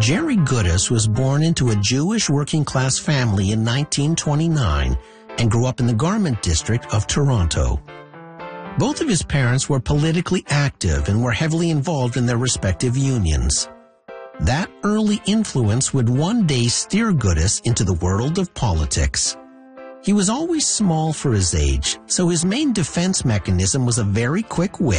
Jerry Goodis was born into a Jewish working-class family in 1929 and grew up in the garment district of Toronto. Both of his parents were politically active and were heavily involved in their respective unions. That early influence would one day steer Goodis into the world of politics. He was always small for his age, so his main defense mechanism was a very quick wit